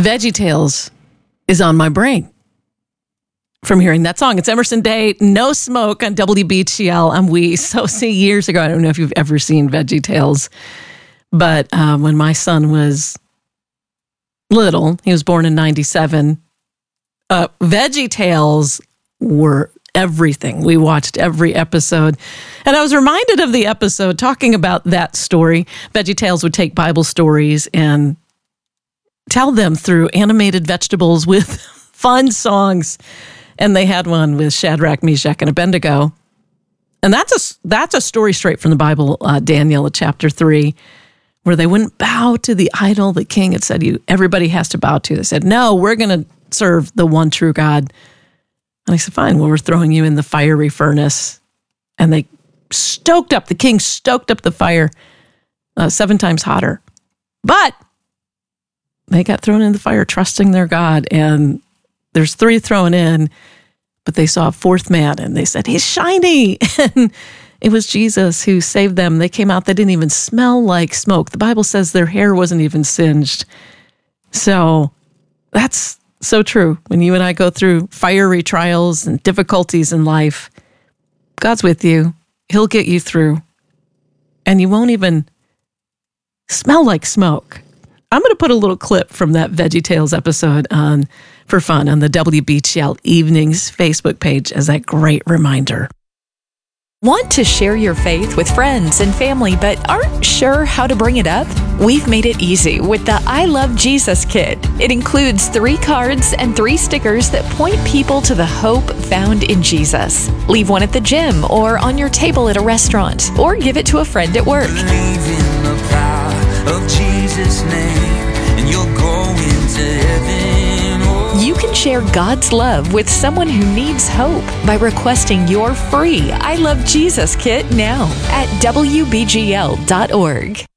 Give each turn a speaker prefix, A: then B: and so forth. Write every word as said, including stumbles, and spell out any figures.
A: VeggieTales is on my brain from hearing that song. It's Emerson Day, No Smoke on W B G L. I'm we. So see, years ago, I don't know if you've ever seen VeggieTales, but uh, when my son was little, he was born in ninety-seven, uh, VeggieTales were everything. We watched every episode. And I was reminded of the episode talking about that story. VeggieTales would take Bible stories and tell them through animated vegetables with fun songs. And they had one with Shadrach, Meshach, and Abednego. And that's a, that's a story straight from the Bible, uh, Daniel chapter three, where they wouldn't bow to the idol the king had said you everybody has to bow to. They said, no, we're going to serve the one true God. And I said, fine, well, we're throwing you in the fiery furnace. And they stoked up, the king stoked up the fire uh, seven times hotter. But they got thrown in the fire trusting their God. And there's three thrown in, but they saw a fourth man and they said, he's shiny. And it was Jesus who saved them. They came out, they didn't even smell like smoke. The Bible says their hair wasn't even singed. So that's so true. When you and I go through fiery trials and difficulties in life, God's with you. He'll get you through. And you won't even smell like smoke. I'm going to put a little clip from that VeggieTales episode on for fun on the W B G L Evenings Facebook page as that great reminder.
B: Want to share your faith with friends and family but aren't sure how to bring it up? We've made it easy with the I Love Jesus Kit. It includes three cards and three stickers that point people to the hope found in Jesus. Leave one at the gym or on your table at a restaurant, or give it to a friend at work.
C: Believe in the power of Jesus' name, and you'll go into heaven.
B: You can share God's love with someone who needs hope by requesting your free I Love Jesus Kit now at W B G L dot org.